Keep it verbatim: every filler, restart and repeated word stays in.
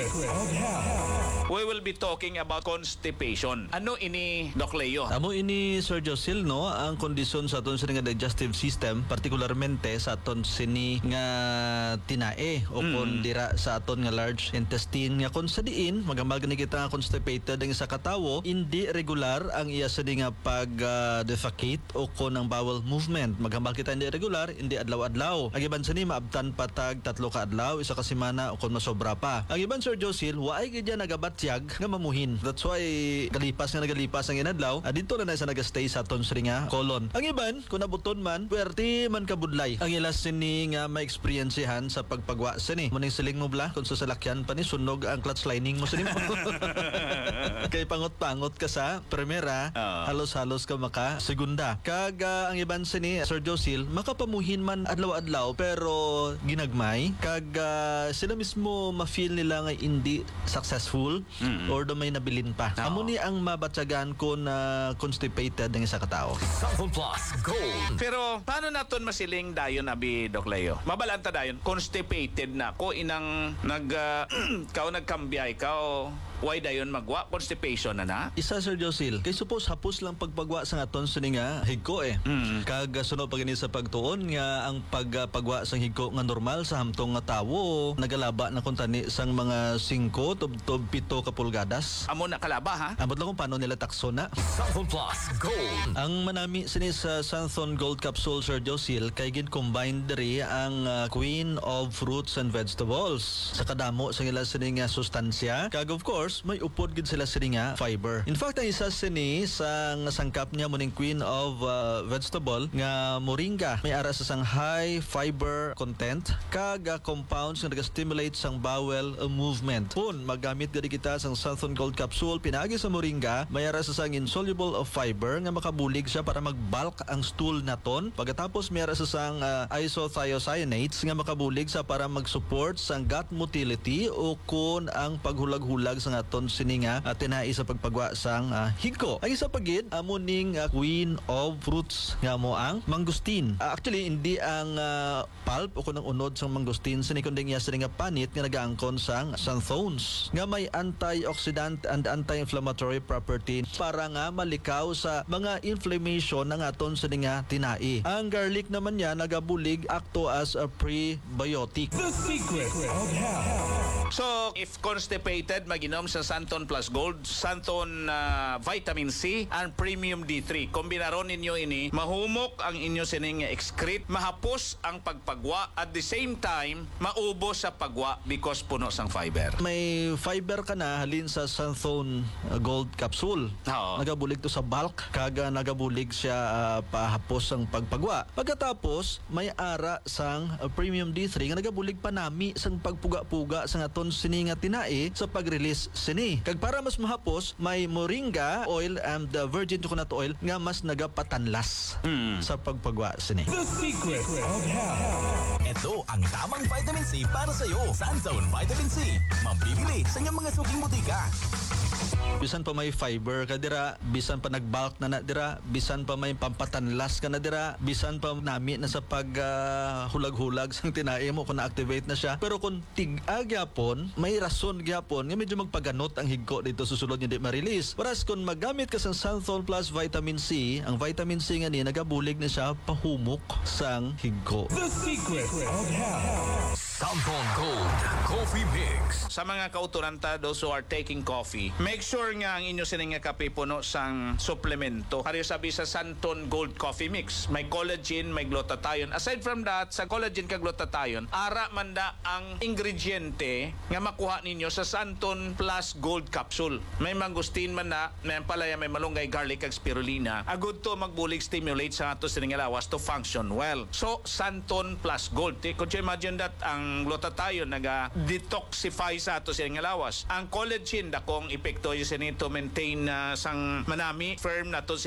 of health. We will be talking about constipation. Ano ini, Doc Leo? Amo ini Sir Josil, no, ang kondisyon sa aton sini nga digestive system, partikularmente sa aton sini nga tinae o Mm. kon dira sa aton nga large intestine nga kon sa diin magambal gani kita nga constipated ang isa ka tawo, hindi regular ang iya sini nga pag uh, defecate o kon ang bowel movement. Magambal kita hindi regular, hindi adlaw-adlaw. Ang iban sini maabtan patag tatlo ka adlaw, isa ka semana o kon masobra pa. Ang iban Sir Josil, waay gid nagabatyag nga mamuhin. That's why kalipas nga nagalipas ang inadlaw, ah, dito na na sa nagastay sa aton sini nga colon. Ang iban kung nabuton man, puwerte man kabudlay. Ang ilas sini nga ma-experiencehan sa pagpagwa sini. Muning siling mo bla kung sa salakyan pa ni sunog ang clutch lining mo sini mo. Kay pangot-pangot ka sa primera, Uh. halos-halos ka maka segunda. Kag uh, ang iban sini Sir Josil, makapamuhin man adlaw-adlaw pero ginagmay. Kag uh, sila mismo ma-feel nila nga hindi successful Mm. or do may nabilin pa. Oo. Amo ni ang mabatyagan ko na constipated ng isa ka tao. Sample Plus Gold. Pero paano naton masiling dayon abi, Doc Leo? Mabalanta dayon, constipated na ko inang nag uh, kao nagkambiyay kao why dayon magwa constipation na na? Isa Sir Josil, kay suppose hapos lang pagpagwa sa aton sini nga higko eh. Mm. Kag uh, sunod pa gini sa pagtuon nga ang pagpagwa sa higko nga normal sa hamtong nga tawo nagalaba na kun tani sang mga singko tub-tub pito ka pulgadas. Amo na kalaba ha? Amot lang kung paano nila takso na. Sample Plus Gold. Ang manami sini sa Santhon Gold Capsule Sir Josil kay gin combined diri ang uh, Queen of Fruits and Vegetables. Sa kadamo sa ila sini nga sustansya. Kag of course, may upod gid sila sini nga fiber. In fact, ang isa sini sa nasangkap niya muning Queen of uh, Vegetable nga moringa. May ara sa sang high fiber content kag uh, compounds nga naga-stimulate sang bowel uh, movement. Kung magamit gadi kita sang Santhon Gold Capsule pinagi sa moringa, may ara sa sang insoluble of fiber nga makabulig siya para mag-bulk ang stool naton. Pagkatapos may ara sa sang uh, isothiocyanates nga makabulig sa para mag-support sang gut motility o kun ang paghulag-hulag sa aton sini nga uh, tinai sa pagpagwa sang uh, higko. Ang isa pagid amo ning uh, Queen of Fruits nga mo ang mangustin. Uh, actually hindi ang uh, pulp o kun ang unod sang mangustin sini kundi nga sini nga panit nga nagaangkon sang xanthones nga may antioxidant and anti-inflammatory property para nga malikaw sa mga inflammation ng aton sini nga tinai. Ang garlic naman niya nagabulig acto as a prebiotic. The secret of health. So, if constipated, maginom sa Santon Plus Gold, Santon uh, Vitamin C, and Premium D three. Kombinaron ninyo ini, mahumok ang inyo sining excrete, mahapos ang pagpagwa, at the same time, maubos sa pagwa because puno sang fiber. May fiber ka na halin sa Santhon uh, Gold Capsule. Oo. Nagabulig to sa bulk, kaga nagabulig siya uh, pahapos ang pagpagwa. Pagkatapos, may ara sang uh, Premium D three nga nagabulig pa nami sang pagpuga-puga sang aton sini nga tinai sa pag-release sini. Kag para mas mahapos, may moringa oil and the virgin coconut oil nga mas nagapatanlas Mm. sa pagpagwa sini. The secret of health. Ito ang tamang vitamin C para sa iyo. Sanzone Vitamin C. Mabibili sa inyong mga suking butika. Bisan pa may fiber ka dira, bisan pa nagbulk na na dira, bisan pa may pampatanlas ka na dira, bisan pa nami na sa pag uh, hulag-hulag sang tinai mo kung na-activate na siya. Pero kung tig-ag yapon, may rason gyapon nga medyo magpaganot ang higko dito susunod hindi ma-release. Whereas kung magamit ka sa Santhon Plus Vitamin C, ang vitamin C nga ni nagabulig na siya pahumok sang higko. The secret of health. Santon Gold Coffee Mix. Sa mga kauturanta, those who are taking coffee, make sure nga ang inyo sining nga kape puno sang suplemento. Kaya sabi sa Santon Gold Coffee Mix, may collagen, may glutathione. Aside from that, sa collagen kag glutathione, ara manda ang ingrediente nga makuha ninyo sa Santon Plus Gold Capsule. May mangustin man na, may palaya, may malunggay, garlic kag spirulina. Agud to magbulig stimulate sa ato sining nga lawas to function well. So Santon Plus Gold. Eh, could you imagine that ang glutathione naga-detoxify sa ato sining nga lawas. Ang collagen dakong epekto yun to maintain uh, sang manami firm na to